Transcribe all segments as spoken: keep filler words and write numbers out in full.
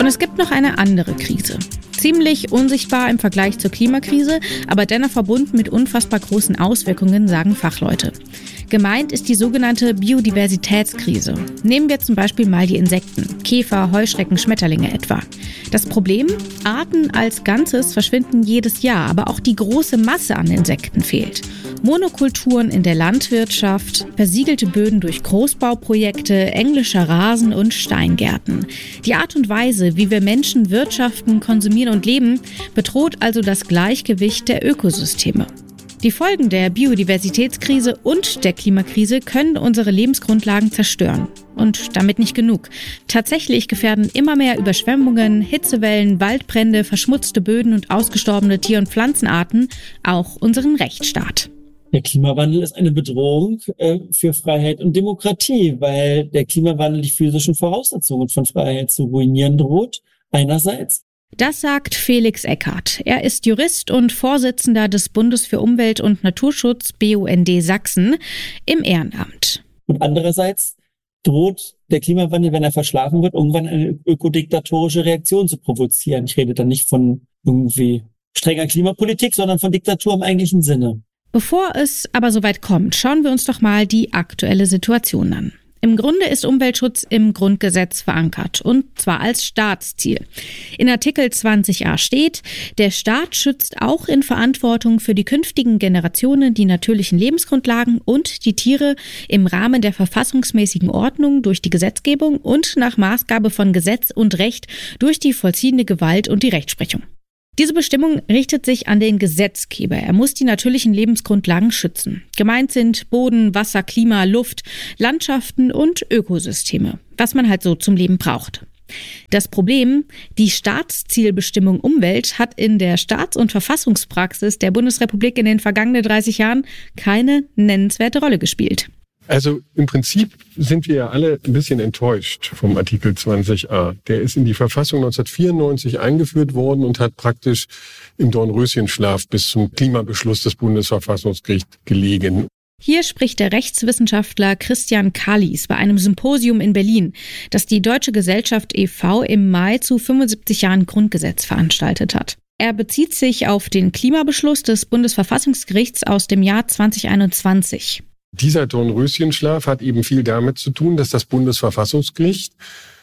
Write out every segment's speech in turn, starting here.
Und es gibt noch eine andere Krise. Ziemlich unsichtbar im Vergleich zur Klimakrise, aber dennoch verbunden mit unfassbar großen Auswirkungen, sagen Fachleute. Gemeint ist die sogenannte Biodiversitätskrise. Nehmen wir zum Beispiel mal die Insekten, Käfer, Heuschrecken, Schmetterlinge etwa. Das Problem? Arten als Ganzes verschwinden jedes Jahr, aber auch die große Masse an Insekten fehlt. Monokulturen in der Landwirtschaft, versiegelte Böden durch Großbauprojekte, englischer Rasen und Steingärten. Die Art und Weise, wie wir Menschen wirtschaften, konsumieren und leben, bedroht also das Gleichgewicht der Ökosysteme. Die Folgen der Biodiversitätskrise und der Klimakrise können unsere Lebensgrundlagen zerstören. Und damit nicht genug. Tatsächlich gefährden immer mehr Überschwemmungen, Hitzewellen, Waldbrände, verschmutzte Böden und ausgestorbene Tier- und Pflanzenarten auch unseren Rechtsstaat. Der Klimawandel ist eine Bedrohung äh, für Freiheit und Demokratie, weil der Klimawandel die physischen Voraussetzungen von Freiheit zu ruinieren droht, einerseits. Das sagt Felix Eckhardt. Er ist Jurist und Vorsitzender des Bundes für Umwelt und Naturschutz B U N D Sachsen im Ehrenamt. Und andererseits droht der Klimawandel, wenn er verschlafen wird, irgendwann eine ökodiktatorische Reaktion zu provozieren. Ich rede dann nicht von irgendwie strenger Klimapolitik, sondern von Diktatur im eigentlichen Sinne. Bevor es aber soweit kommt, schauen wir uns doch mal die aktuelle Situation an. Im Grunde ist Umweltschutz im Grundgesetz verankert, und zwar als Staatsziel. In Artikel zwanzig a steht, der Staat schützt auch in Verantwortung für die künftigen Generationen die natürlichen Lebensgrundlagen und die Tiere im Rahmen der verfassungsmäßigen Ordnung durch die Gesetzgebung und nach Maßgabe von Gesetz und Recht durch die vollziehende Gewalt und die Rechtsprechung. Diese Bestimmung richtet sich an den Gesetzgeber. Er muss die natürlichen Lebensgrundlagen schützen. Gemeint sind Boden, Wasser, Klima, Luft, Landschaften und Ökosysteme, was man halt so zum Leben braucht. Das Problem, die Staatszielbestimmung Umwelt hat in der Staats- und Verfassungspraxis der Bundesrepublik in den vergangenen dreißig Jahren keine nennenswerte Rolle gespielt. Also im Prinzip sind wir ja alle ein bisschen enttäuscht vom Artikel zwanzig a. Der ist in die Verfassung neunzehnhundertvierundneunzig eingeführt worden und hat praktisch im Dornröschenschlaf bis zum Klimabeschluss des Bundesverfassungsgerichts gelegen. Hier spricht der Rechtswissenschaftler Christian Kalis bei einem Symposium in Berlin, das die Deutsche Gesellschaft e V im Mai zu fünfundsiebzig Jahren Grundgesetz veranstaltet hat. Er bezieht sich auf den Klimabeschluss des Bundesverfassungsgerichts aus dem Jahr zweitausendeinundzwanzig. Dieser Dornröschenschlaf hat eben viel damit zu tun, dass das Bundesverfassungsgericht,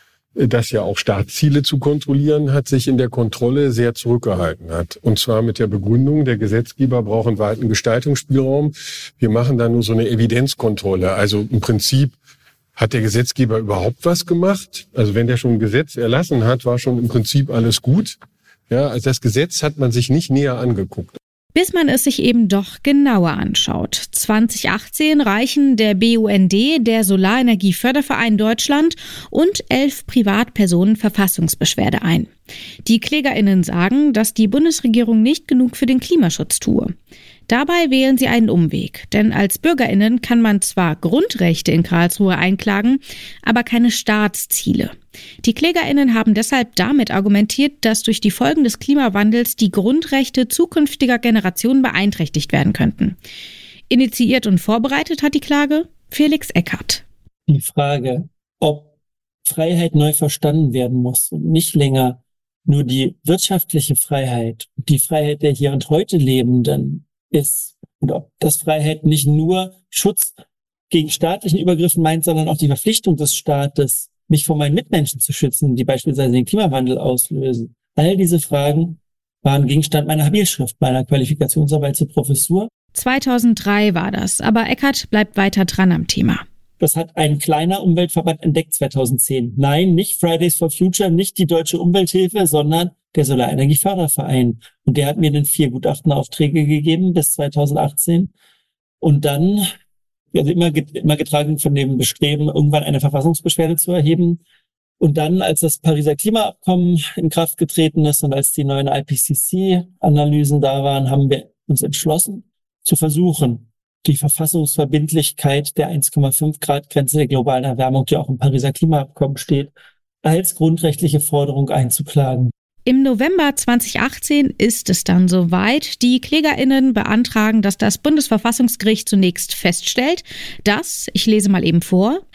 das ja auch Staatsziele zu kontrollieren hat, sich in der Kontrolle sehr zurückgehalten hat. Und zwar mit der Begründung, der Gesetzgeber braucht einen weiten Gestaltungsspielraum. Wir machen da nur so eine Evidenzkontrolle. Also im Prinzip hat der Gesetzgeber überhaupt was gemacht? Also wenn der schon ein Gesetz erlassen hat, war schon im Prinzip alles gut. Ja, also das Gesetz hat man sich nicht näher angeguckt. Bis man es sich eben doch genauer anschaut. zweitausendachtzehn reichen der B U N D, der Solarenergieförderverein Deutschland und elf Privatpersonen Verfassungsbeschwerde ein. Die KlägerInnen sagen, dass die Bundesregierung nicht genug für den Klimaschutz tue. Dabei wählen sie einen Umweg, denn als BürgerInnen kann man zwar Grundrechte in Karlsruhe einklagen, aber keine Staatsziele. Die KlägerInnen haben deshalb damit argumentiert, dass durch die Folgen des Klimawandels die Grundrechte zukünftiger Generationen beeinträchtigt werden könnten. Initiiert und vorbereitet hat die Klage Felix Eckhardt. Die Frage, ob Freiheit neu verstanden werden muss und nicht länger nur die wirtschaftliche Freiheit, die Freiheit der hier und heute Lebenden ist, und ob das Freiheit nicht nur Schutz gegen staatlichen Übergriffen meint, sondern auch die Verpflichtung des Staates, mich vor meinen Mitmenschen zu schützen, die beispielsweise den Klimawandel auslösen. All diese Fragen waren Gegenstand meiner Habilschrift, meiner Qualifikationsarbeit zur Professur. zweitausenddrei war das, aber Eckhardt bleibt weiter dran am Thema. Das hat ein kleiner Umweltverband entdeckt zweitausendzehn. Nein, nicht Fridays for Future, nicht die Deutsche Umwelthilfe, sondern der Solarenergieförderverein. Und der hat mir dann vier Gutachtenaufträge gegeben bis zweitausendachtzehn. Und dann, also immer, immer getragen von dem Bestreben, irgendwann eine Verfassungsbeschwerde zu erheben. Und dann, als das Pariser Klimaabkommen in Kraft getreten ist und als die neuen I P C C-Analysen da waren, haben wir uns entschlossen, zu versuchen, die Verfassungsverbindlichkeit der eins Komma fünf Grad Grenze der globalen Erwärmung, die auch im Pariser Klimaabkommen steht, als grundrechtliche Forderung einzuklagen. Im November zweitausendachtzehn ist es dann soweit. Die KlägerInnen beantragen, dass das Bundesverfassungsgericht zunächst feststellt, dass, ich lese mal eben vor,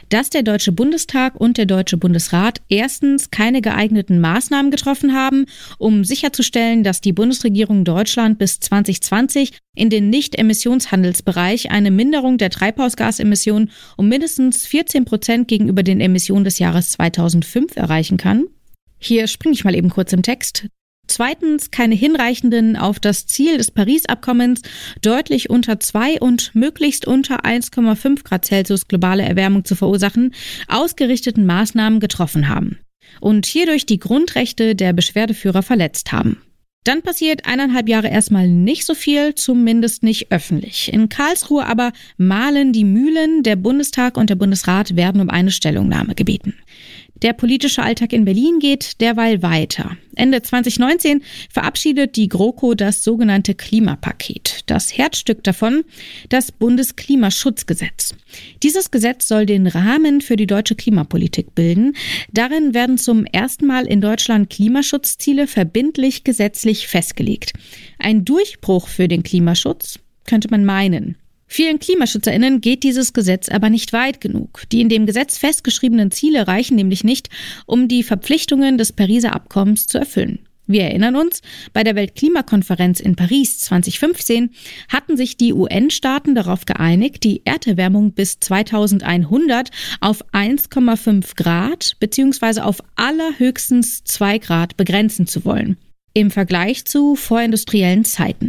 dass der Deutsche Bundestag und der Deutsche Bundesrat erstens keine geeigneten Maßnahmen getroffen haben, um sicherzustellen, dass die Bundesregierung Deutschland bis zwanzig zwanzig in den Nicht-Emissionshandelsbereich eine Minderung der Treibhausgasemissionen um mindestens vierzehn Prozent gegenüber den Emissionen des Jahres zweitausendfünf erreichen kann. Hier springe ich mal eben kurz im Text. Zweitens, keine hinreichenden, auf das Ziel des Paris-Abkommens deutlich unter zwei und möglichst unter eins Komma fünf Grad Celsius globale Erwärmung zu verursachen, ausgerichteten Maßnahmen getroffen haben und hierdurch die Grundrechte der Beschwerdeführer verletzt haben. Dann passiert eineinhalb Jahre erstmal nicht so viel, zumindest nicht öffentlich. In Karlsruhe aber mahlen die Mühlen, der Bundestag und der Bundesrat werden um eine Stellungnahme gebeten. Der politische Alltag in Berlin geht derweil weiter. Ende zwanzig neunzehn verabschiedet die GroKo das sogenannte Klimapaket. Das Herzstück davon, das Bundesklimaschutzgesetz. Dieses Gesetz soll den Rahmen für die deutsche Klimapolitik bilden. Darin werden zum ersten Mal in Deutschland Klimaschutzziele verbindlich gesetzlich festgelegt. Ein Durchbruch für den Klimaschutz, könnte man meinen. Vielen KlimaschützerInnen geht dieses Gesetz aber nicht weit genug. Die in dem Gesetz festgeschriebenen Ziele reichen nämlich nicht, um die Verpflichtungen des Pariser Abkommens zu erfüllen. Wir erinnern uns, bei der Weltklimakonferenz in Paris zwanzig fünfzehn hatten sich die U N-Staaten darauf geeinigt, die Erderwärmung bis zweitausendeinhundert auf eins Komma fünf Grad bzw. auf allerhöchstens zwei Grad begrenzen zu wollen. Im Vergleich zu vorindustriellen Zeiten.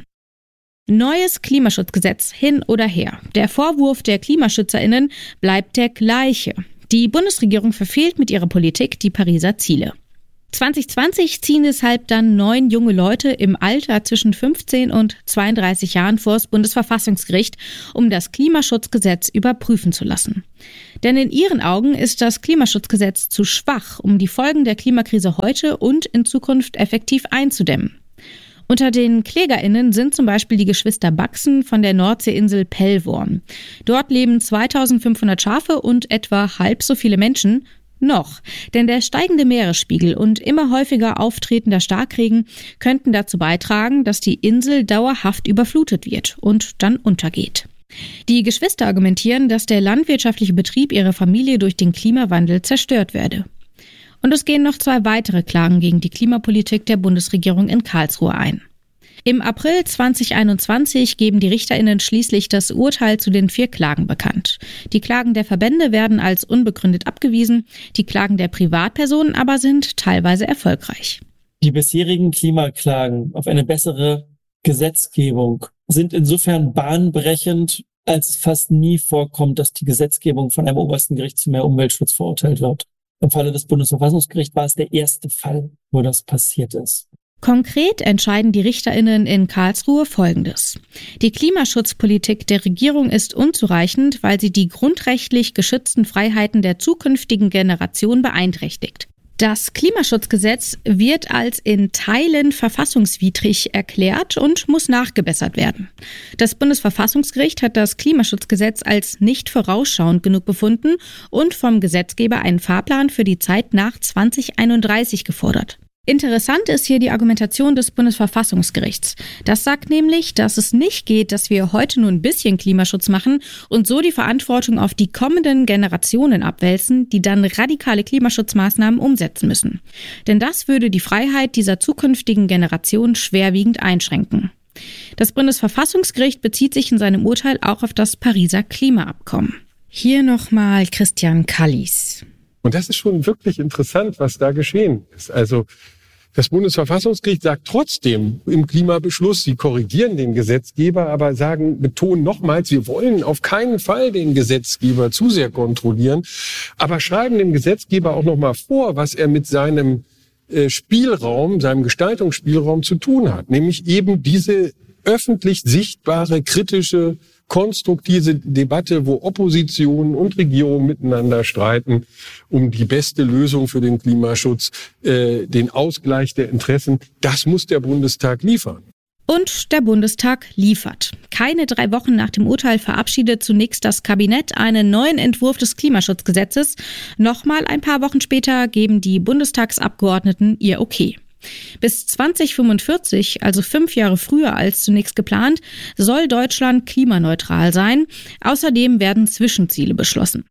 Neues Klimaschutzgesetz hin oder her. Der Vorwurf der KlimaschützerInnen bleibt der gleiche. Die Bundesregierung verfehlt mit ihrer Politik die Pariser Ziele. zwanzig zwanzig ziehen deshalb dann neun junge Leute im Alter zwischen fünfzehn und zweiunddreißig Jahren vor das Bundesverfassungsgericht, um das Klimaschutzgesetz überprüfen zu lassen. Denn in ihren Augen ist das Klimaschutzgesetz zu schwach, um die Folgen der Klimakrise heute und in Zukunft effektiv einzudämmen. Unter den KlägerInnen sind zum Beispiel die Geschwister Baxen von der Nordseeinsel Pellworm. Dort leben zweitausendfünfhundert Schafe und etwa halb so viele Menschen. Noch, denn der steigende Meeresspiegel und immer häufiger auftretender Starkregen könnten dazu beitragen, dass die Insel dauerhaft überflutet wird und dann untergeht. Die Geschwister argumentieren, dass der landwirtschaftliche Betrieb ihrer Familie durch den Klimawandel zerstört werde. Und es gehen noch zwei weitere Klagen gegen die Klimapolitik der Bundesregierung in Karlsruhe ein. Im April zwanzig einundzwanzig geben die RichterInnen schließlich das Urteil zu den vier Klagen bekannt. Die Klagen der Verbände werden als unbegründet abgewiesen, die Klagen der Privatpersonen aber sind teilweise erfolgreich. Die bisherigen Klimaklagen auf eine bessere Gesetzgebung sind insofern bahnbrechend, als es fast nie vorkommt, dass die Gesetzgebung von einem obersten Gericht zu mehr Umweltschutz verurteilt wird. Im Falle des Bundesverfassungsgerichts war es der erste Fall, wo das passiert ist. Konkret entscheiden die RichterInnen in Karlsruhe Folgendes. Die Klimaschutzpolitik der Regierung ist unzureichend, weil sie die grundrechtlich geschützten Freiheiten der zukünftigen Generation beeinträchtigt. Das Klimaschutzgesetz wird als in Teilen verfassungswidrig erklärt und muss nachgebessert werden. Das Bundesverfassungsgericht hat das Klimaschutzgesetz als nicht vorausschauend genug befunden und vom Gesetzgeber einen Fahrplan für die Zeit nach zwanzig einunddreißig gefordert. Interessant ist hier die Argumentation des Bundesverfassungsgerichts. Das sagt nämlich, dass es nicht geht, dass wir heute nur ein bisschen Klimaschutz machen und so die Verantwortung auf die kommenden Generationen abwälzen, die dann radikale Klimaschutzmaßnahmen umsetzen müssen. Denn das würde die Freiheit dieser zukünftigen Generation schwerwiegend einschränken. Das Bundesverfassungsgericht bezieht sich in seinem Urteil auch auf das Pariser Klimaabkommen. Hier nochmal Christian Kallis. Und das ist schon wirklich interessant, was da geschehen ist. Also das Bundesverfassungsgericht sagt trotzdem im Klimabeschluss, sie korrigieren den Gesetzgeber, aber sagen, betonen nochmals, wir wollen auf keinen Fall den Gesetzgeber zu sehr kontrollieren, aber schreiben dem Gesetzgeber auch nochmal vor, was er mit seinem äh, Spielraum, seinem Gestaltungsspielraum zu tun hat, nämlich eben diese öffentlich sichtbare, kritische, konstruktive Debatte, wo Opposition und Regierung miteinander streiten, um die beste Lösung für den Klimaschutz, äh, den Ausgleich der Interessen. Das muss der Bundestag liefern. Und der Bundestag liefert. Keine drei Wochen nach dem Urteil verabschiedet zunächst das Kabinett einen neuen Entwurf des Klimaschutzgesetzes. Nochmal ein paar Wochen später geben die Bundestagsabgeordneten ihr Okay. Bis zwanzig fünfundvierzig, also fünf Jahre früher als zunächst geplant, soll Deutschland klimaneutral sein. Außerdem werden Zwischenziele beschlossen.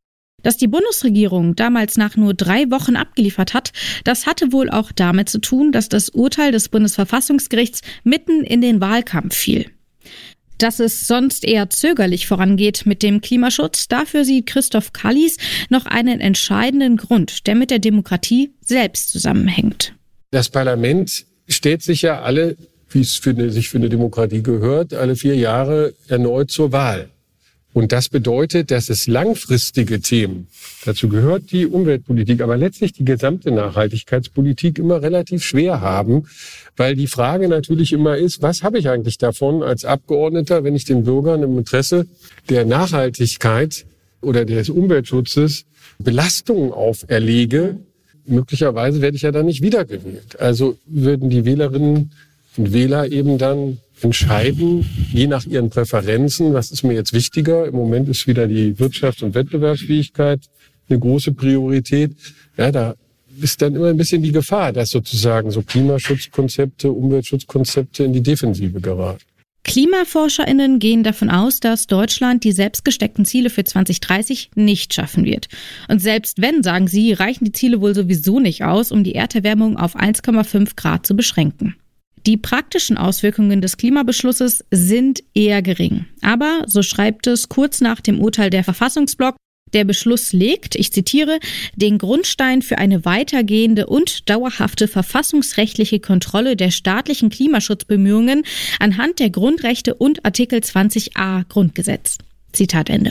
Dass die Bundesregierung damals nach nur drei Wochen abgeliefert hat, das hatte wohl auch damit zu tun, dass das Urteil des Bundesverfassungsgerichts mitten in den Wahlkampf fiel. Dass es sonst eher zögerlich vorangeht mit dem Klimaschutz, dafür sieht Christoph Kallis noch einen entscheidenden Grund, der mit der Demokratie selbst zusammenhängt. Das Parlament stellt sich ja alle, wie es für eine, sich für eine Demokratie gehört, alle vier Jahre erneut zur Wahl. Und das bedeutet, dass es langfristige Themen, dazu gehört die Umweltpolitik, aber letztlich die gesamte Nachhaltigkeitspolitik immer relativ schwer haben, weil die Frage natürlich immer ist, was habe ich eigentlich davon als Abgeordneter, wenn ich den Bürgern im Interesse der Nachhaltigkeit oder des Umweltschutzes Belastungen auferlege? Möglicherweise werde ich ja dann nicht wiedergewählt. Also würden die Wählerinnen und Wähler eben dann entscheiden, je nach ihren Präferenzen, was ist mir jetzt wichtiger. Im Moment ist wieder die Wirtschafts- und Wettbewerbsfähigkeit eine große Priorität. Ja, da ist dann immer ein bisschen die Gefahr, dass sozusagen so Klimaschutzkonzepte, Umweltschutzkonzepte in die Defensive geraten. KlimaforscherInnen gehen davon aus, dass Deutschland die selbstgesteckten Ziele für zwanzig dreißig nicht schaffen wird. Und selbst wenn, sagen sie, reichen die Ziele wohl sowieso nicht aus, um die Erderwärmung auf eins Komma fünf Grad zu beschränken. Die praktischen Auswirkungen des Klimabeschlusses sind eher gering. Aber, so schreibt es kurz nach dem Urteil der Verfassungsblog, der Beschluss legt, ich zitiere, den Grundstein für eine weitergehende und dauerhafte verfassungsrechtliche Kontrolle der staatlichen Klimaschutzbemühungen anhand der Grundrechte und Artikel zwanzig a Grundgesetz. Zitat Ende.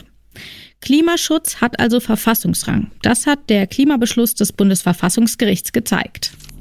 Klimaschutz hat also Verfassungsrang. Das hat der Klimabeschluss des Bundesverfassungsgerichts gezeigt.